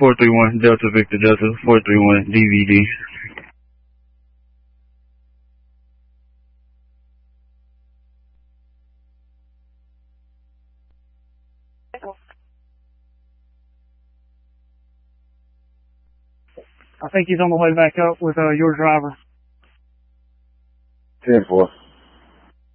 431 Delta Victor Delta 431 DVD. I think he's on the way back up with your driver. 10-4.